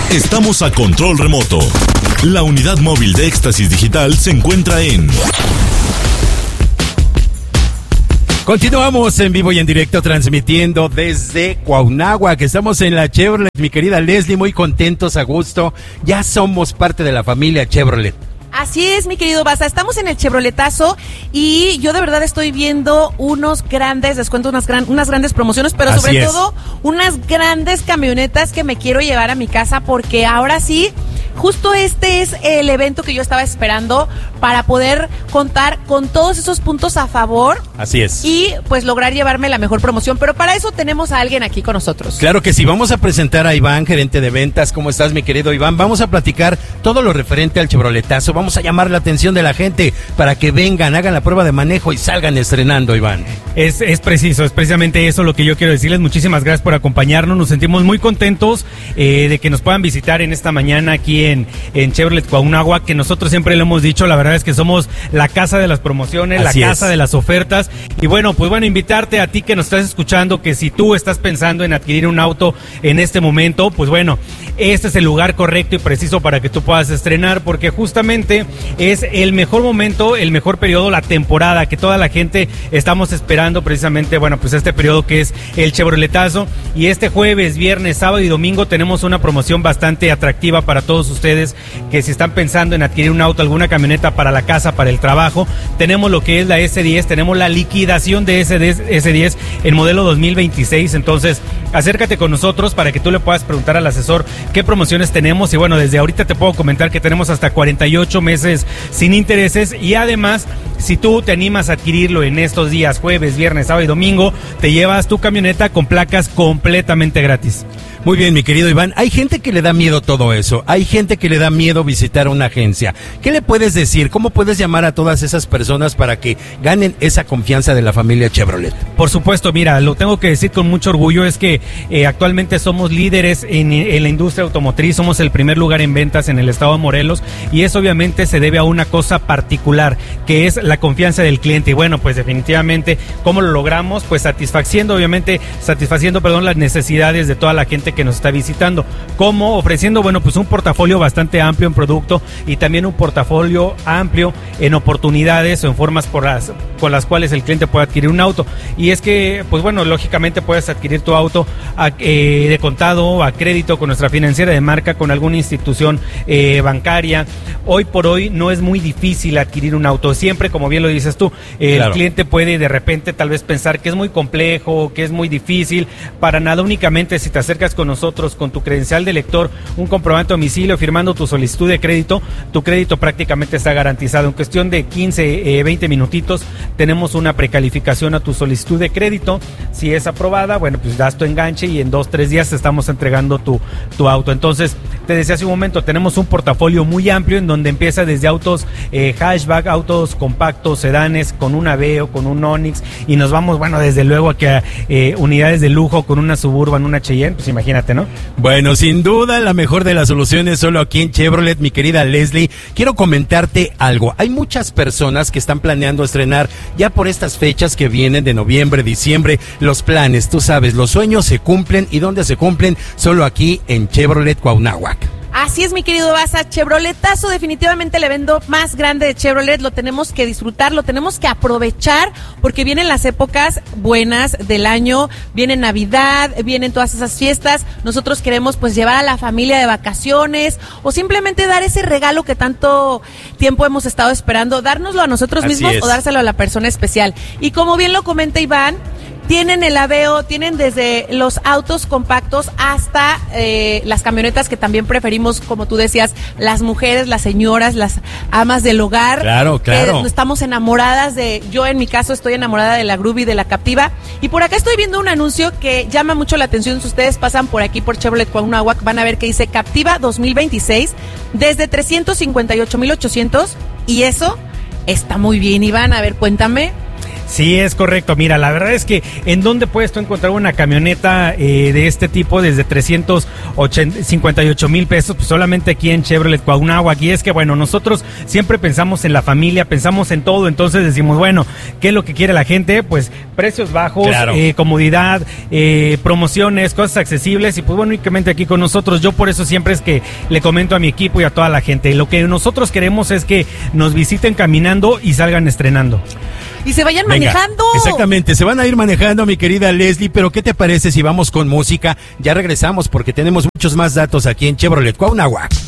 Estamos a control remoto. La unidad móvil de Éxtasis Digital se encuentra en... Continuamos en vivo y en directo transmitiendo desde Cuauhnáhuac, que estamos en la Chevrolet, mi querida Leslie, muy contentos, a gusto, ya somos parte de la familia Chevrolet. Así es, mi querido Baza, estamos en el Chevroletazo y yo de verdad estoy viendo unos grandes descuentos, unas grandes promociones, pero Así sobre es. todo unas grandes camionetas que me quiero llevar a mi casa porque ahora sí, justo este es el evento que yo estaba esperando para poder contar con todos esos puntos a favor. Así es. Y pues lograr llevarme la mejor promoción, pero para eso tenemos a alguien aquí con nosotros. Claro que sí, vamos a presentar a Iván, gerente de ventas. ¿Cómo estás, mi querido Iván? Vamos a platicar todo lo referente al Chevroletazo, vamos a llamar la atención de la gente para que vengan, hagan la prueba de manejo y salgan estrenando, Iván. Es preciso, es precisamente eso lo que yo quiero decirles. Muchísimas gracias por acompañarnos, nos sentimos muy contentos de que nos puedan visitar en esta mañana aquí en Chevrolet Cuauhnáhuac, que nosotros siempre lo hemos dicho, la verdad es que somos la casa de las promociones, Así la casa es. de las ofertas. Y bueno, pues bueno, invitarte a ti que nos estás escuchando, que si tú estás pensando en adquirir un auto en este momento, pues bueno, este es el lugar correcto y preciso para que tú puedas estrenar, porque justamente es el mejor momento, el mejor periodo, la temporada que toda la gente estamos esperando precisamente, bueno, pues este periodo que es el Chevroletazo. Y este jueves, viernes, sábado y domingo tenemos una promoción bastante atractiva para todos ustedes que si están pensando en adquirir un auto, alguna camioneta para la casa, para el trabajo, tenemos lo que es la S10, tenemos la liquidación de S10 en modelo 2026, entonces acércate con nosotros para que tú le puedas preguntar al asesor qué promociones tenemos. Y bueno, desde ahorita te puedo comentar que tenemos hasta 48 meses sin intereses, y además si tú te animas a adquirirlo en estos días, jueves, viernes, sábado y domingo, te llevas tu camioneta con placas completamente gratis. Muy bien, mi querido Iván, hay gente que le da miedo todo eso, hay gente que le da miedo visitar una agencia. ¿Qué le puedes decir? ¿Cómo puedes llamar a todas esas personas para que ganen esa confianza de la familia Chevrolet? Por supuesto, mira, lo tengo que decir con mucho orgullo, es que actualmente somos líderes en la industria automotriz, somos el primer lugar en ventas en el estado de Morelos, y eso obviamente se debe a una cosa particular, que es la confianza del cliente. Y bueno, pues definitivamente, ¿cómo lo logramos? Pues satisfaciendo las necesidades de toda la gente que nos está visitando. ¿Cómo? Ofreciendo, bueno, pues un portafolio bastante amplio en producto y también un portafolio amplio en oportunidades o en formas con las cuales el cliente puede adquirir un auto. Y es que, pues bueno, lógicamente puedes adquirir tu auto de contado, a crédito, con nuestra financiera de marca, con alguna institución bancaria. Hoy por hoy no es muy difícil adquirir un auto. Siempre, como bien lo dices tú, el cliente puede de repente tal vez pensar que es muy complejo, que es muy difícil. Para nada, únicamente si te acercas con nosotros con tu credencial de lector, un comprobante de domicilio, firmando tu solicitud de crédito, tu crédito prácticamente está garantizado. En cuestión de 15, 20 minutitos tenemos una precalificación a tu solicitud de crédito. Si es aprobada, bueno, pues das tu enganche y en 2-3 días te estamos entregando tu auto. Entonces, te decía hace un momento, tenemos un portafolio muy amplio en donde empieza desde autos hatchback, autos compactos, sedanes, con un Aveo, con un Onix, y nos vamos, bueno, desde luego a que unidades de lujo con una Suburban, una Cheyenne, pues imagínate, ¿no? Bueno, sin duda la mejor de las soluciones solo aquí en Chevrolet, mi querida Leslie. Quiero comentarte algo. Hay muchas personas que están planeando estrenar ya por estas fechas que vienen de noviembre, diciembre. Los planes, tú sabes, los sueños se cumplen, y ¿dónde se cumplen? Solo aquí en Chevrolet Cuauhnáhuac. Así es, mi querido Baza, Chevroletazo, definitivamente el evento más grande de Chevrolet, lo tenemos que disfrutar, lo tenemos que aprovechar, porque vienen las épocas buenas del año, viene Navidad, vienen todas esas fiestas. Nosotros queremos pues llevar a la familia de vacaciones, o simplemente dar ese regalo que tanto tiempo hemos estado esperando, dárnoslo a nosotros mismos o dárselo a la persona especial. Y como bien lo comenta Iván, tienen el Aveo, tienen desde los autos compactos hasta las camionetas que también preferimos, como tú decías, las mujeres, las señoras, las amas del hogar. Claro. Estamos enamoradas yo en mi caso estoy enamorada de la Groovy, de la Captiva. Y por acá estoy viendo un anuncio que llama mucho la atención. Si ustedes pasan por aquí por Chevrolet Cuauhnáhuac, van a ver que dice Captiva 2026 desde 358,800, y eso está muy bien, Iván. A ver, cuéntame. Sí, es correcto. Mira, la verdad es que ¿en dónde puedes tú encontrar una camioneta de este tipo desde 358,000 pesos? Pues solamente aquí en Chevrolet Cuauhnáhuac. Aquí es que, bueno, nosotros siempre pensamos en la familia, pensamos en todo, entonces decimos, bueno, ¿qué es lo que quiere la gente? Pues precios bajos, claro, comodidad, promociones, cosas accesibles y pues bueno, únicamente aquí con nosotros. Yo por eso siempre es que le comento a mi equipo y a toda la gente, lo que nosotros queremos es que nos visiten caminando y salgan estrenando. Y se vayan manejando. Exactamente, se van a ir manejando, mi querida Leslie, pero ¿qué te parece si vamos con música? Ya regresamos porque tenemos muchos más datos aquí en Chevrolet Cuauhnáhuac.